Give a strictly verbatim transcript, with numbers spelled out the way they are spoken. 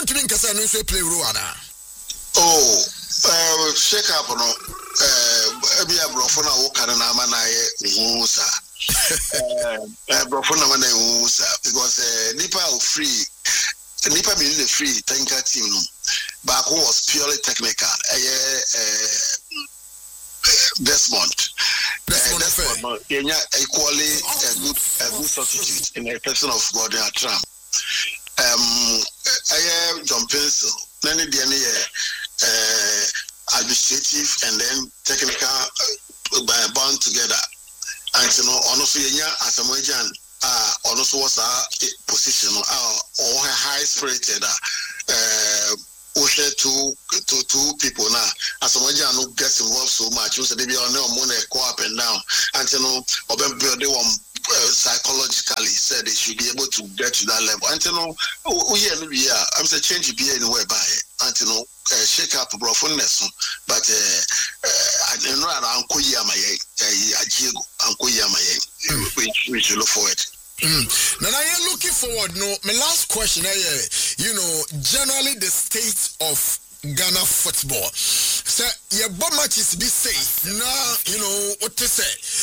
to me kasa no so play role ana. Oh, uh, shake up no. Uh, ebi abrofo na wo kan na ama na ye hu sa. Eh, abrofo na na hu sa because uh, nipa of free nipa mean the free tanker team no. Back was purely technical. Uh, Desmond. Desmond, uh, Desmond Kenya equally a good a good substitute in the person of Gordon Atram. Um, I John Pencil. Then the uh, administrative and then technical uh, bound together. And you know, honestly, yeah, as a Majan, uh, also was a position uh, or high spirited. Uh, Oshe two to two people now. As a Majan who gets involved so much, you said they be on their money go up and down. And you know, they want psychologically said they should be able to get to that level. And you know, we yeah, I'm saying change be anywhere by it. And you know, uh, shake up bro for Nesson, but uh, I don't know Uncle Yamaye, Ajigo, Uncle Yamaye, which we should look forward. Mm. Now I am looking forward. No, my last question. Uh, you know, generally the state of Ghana football. So your bomb matches be safe now. You know what to say.